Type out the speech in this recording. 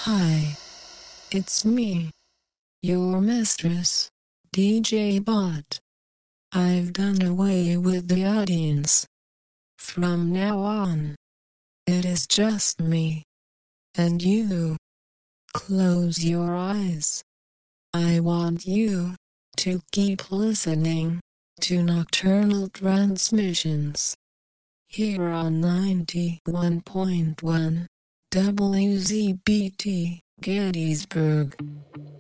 Hi, it's me, your mistress, DJ Bot. I've done away with the audience. From now on, it is just me and you. Close your eyes. I want you to keep listening to Nocturnal Transmissions here on 91.1 WZBT Gettysburg.